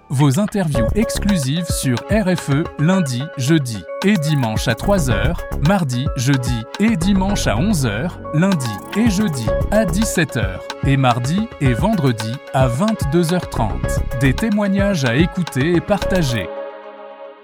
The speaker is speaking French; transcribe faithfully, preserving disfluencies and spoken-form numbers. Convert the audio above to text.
Vos interviews exclusives sur R F E lundi, jeudi et dimanche à trois heures, mardi, jeudi et dimanche à onze heures, lundi et jeudi à dix-sept heures et mardi et vendredi à vingt-deux heures trente. Des témoignages à écouter et partager.